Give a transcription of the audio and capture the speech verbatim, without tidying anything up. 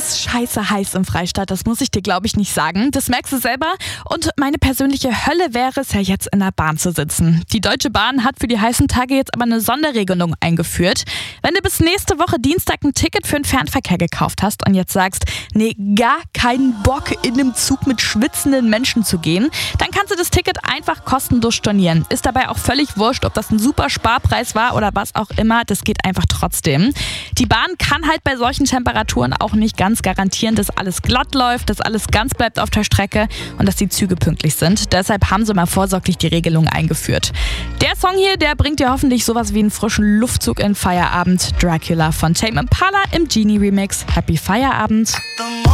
ist scheiße heiß im Freistaat, das muss ich dir, glaube ich, nicht sagen. Das merkst du selber. Und meine persönliche Hölle wäre es ja jetzt in der Bahn zu sitzen. Die Deutsche Bahn hat für die heißen Tage jetzt aber eine Sonderregelung eingeführt. Wenn du bis nächste Woche Dienstag ein Ticket für den Fernverkehr gekauft hast und jetzt sagst, nee, gar keinen Bock in einem Zug mit schwitzenden Menschen zu gehen, dann kannst du das Ticket einfach kostenlos stornieren. Ist dabei auch völlig wurscht, ob das ein super Sparpreis war oder was auch immer, das geht einfach trotzdem. Die Bahn kann halt bei solchen Temperaturen auch nicht ganz garantieren, dass alles glatt läuft, dass alles ganz bleibt auf der Strecke und dass die Züge pünktlich sind. Deshalb haben sie mal vorsorglich die Regelung eingeführt. Der Song hier, der bringt dir hoffentlich sowas wie einen frischen Luftzug in Feierabend. Dracula von Tame Impala im Genie Remix. Happy Feierabend!